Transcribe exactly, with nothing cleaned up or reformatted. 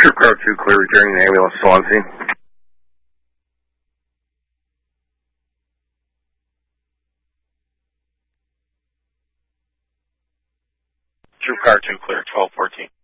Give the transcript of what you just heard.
Troop Car two clear, returning the ambulance to on scene. Troop Car two clear, twelve fourteen.